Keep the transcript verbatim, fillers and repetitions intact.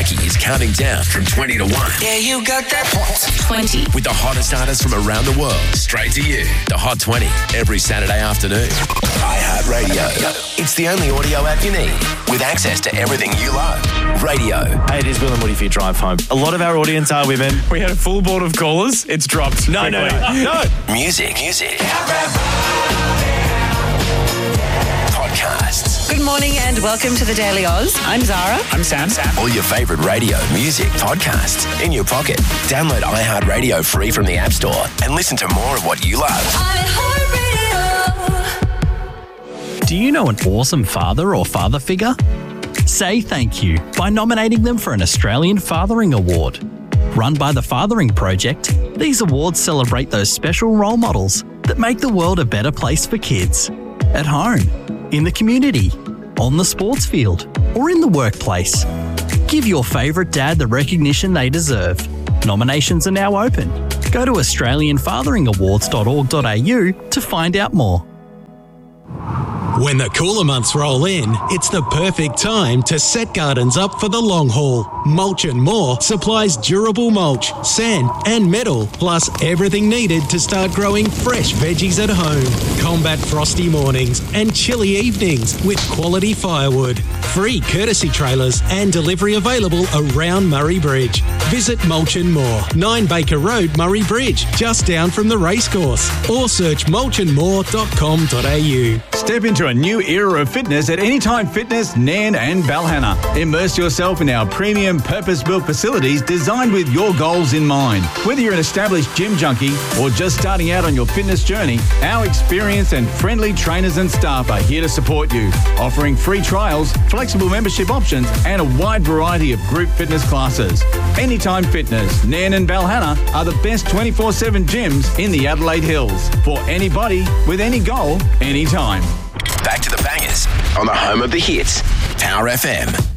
Lucky is counting down from twenty to one. Yeah, you got that hot twenty. With the hottest artists from around the world, straight to you. The Hot twenty, every Saturday afternoon. iHeartRadio. It's the only audio app you need, with access to everything you love. Radio. Hey, it is Will and Woody for your drive home. A lot of our audience are women. We had a full board of callers. It's dropped. No, no, no, no. Music. Music. Podcasts. Good morning and welcome to the Daily Oz. I'm Zara. I'm Sam. Sam. All your favourite radio, music, podcasts in your pocket. Download iHeartRadio free from the App Store and listen to more of what you love. Do you know an awesome father or father figure? Say thank you by nominating them for an Australian Fathering Award. Run by the Fathering Project, these awards celebrate those special role models that make the world a better place for kids. At home, in the community, on the sports field, or in the workplace. Give your favourite dad the recognition they deserve. Nominations are now open. Go to australian fathering awards dot org dot a u to find out more. When the cooler months roll in, it's the perfect time to set gardens up for the long haul. Mulch and More supplies durable mulch, sand and metal, plus everything needed to start growing fresh veggies at home. Combat frosty mornings and chilly evenings with quality firewood. Free courtesy trailers and delivery available around Murray Bridge. Visit Mulch and More, nine Baker Road, Murray Bridge, just down from the racecourse. Or search mulch and more dot com dot a u. Step into a new era of fitness at Anytime Fitness, Nairn and Balhanna. Immerse yourself in our premium purpose-built facilities designed with your goals in mind. Whether you're an established gym junkie or just starting out on your fitness journey, our experienced and friendly trainers and staff are here to support you, offering free trials, flexible membership options and a wide variety of group fitness classes. Anytime Fitness, Nairn and Balhanna are the best twenty-four seven gyms in the Adelaide Hills for anybody with any goal, anytime. Back to the bangers on the home of the hits, Power F M.